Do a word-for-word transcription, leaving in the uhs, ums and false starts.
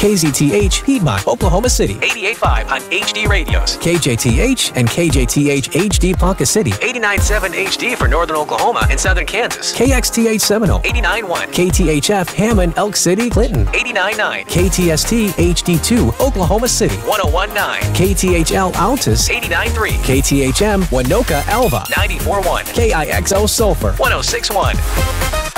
K Z T H, Piedmont, Oklahoma City. eighty-eight point five on H D Radios. K J T H and K J T H H D Ponca City. eighty-nine point seven H D for northern Oklahoma and southern Kansas. K X T H Seminole. eighty-nine point one. K T H F Hammond, Elk City, Clinton. eighty-nine point nine. K T S T H D two, Oklahoma City. one oh one point nine. K T H L Altus. eighty-nine point three. K T H M Winoka, Alva. ninety-four point one. K I X O Sulphur. one oh six point one.